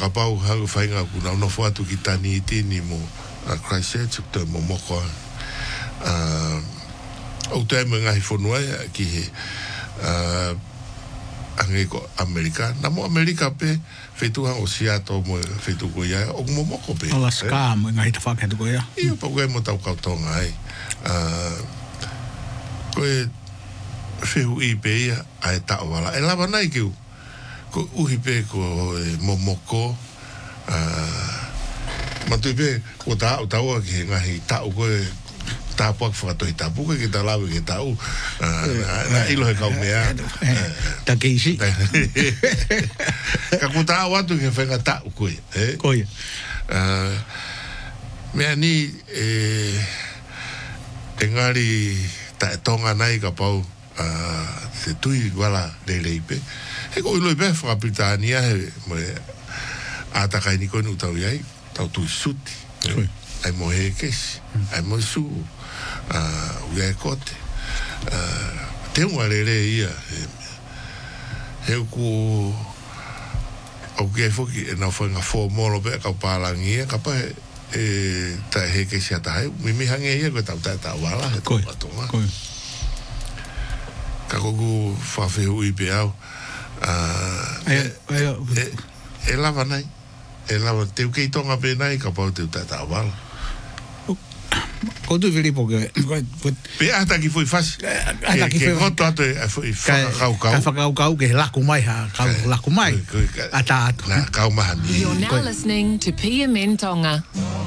pau hau whainga kuna no whatu ki tani tini mo Christchurch te mo moko o te me ngai whanua ki he ange ko Amerika na mo Amerika pe fetuha o Seattle mo fetu ko ia o mo moko pe Alaska mo ngai ta whakatu ko ia ia pa koe mo tau kautonga ai koe whihu i pe ia ai tau wala e lava nai kiu ko uhi pe ko momoko matui pe ko tau ki ngahi tau koe tapuak whakatoi tapu koe ki ta lawe ki tau na ilo he kau mea ta keisi ka ko tau atu ki whenga tau koe koe mea ni engari ta tonga nai ka pau se tui wala lelei pe he ko ilo pe whakapitania he mo atakai ni koe nu tau iai tau tui suti ai mo he kesi ai mo su uia e kote te unga lele ia he ku au kia foki e nau whainga fō molo pe kau pālangi ia ka pa ta he kesi ata hai mimi hange ia koe tau tau wala he tau atonga ka koku whawhihu i pe au e lava nai e lava teu kei tonga pe nai ka pau teu tau wala ko tu Filipo ke pe ata ki foi fácil ke roto atu foi whakau ke laku mai ha laku mai ata atu na kau mahani You're now listening to PMN Tonga.